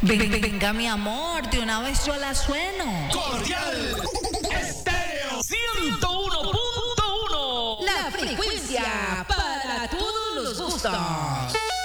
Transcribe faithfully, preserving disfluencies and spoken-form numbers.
Ven- ven- Venga, mi amor, de una vez yo la sueno. Cordial Estéreo ciento uno punto uno. La frecuencia para todos los gustos.